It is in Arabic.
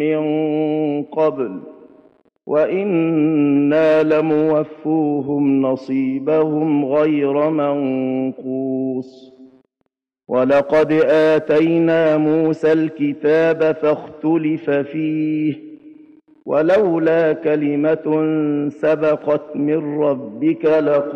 من قبل وإنا لموفوهم نصيبهم غير منقوص ولقد آتينا موسى الكتاب فاختلف فيه ولولا كلمة سبقت من ربك